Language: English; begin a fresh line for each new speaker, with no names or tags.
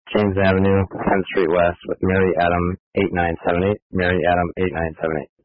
James Avenue, 10th Street West, with Mary Adam 8978, Mary Adam 8978.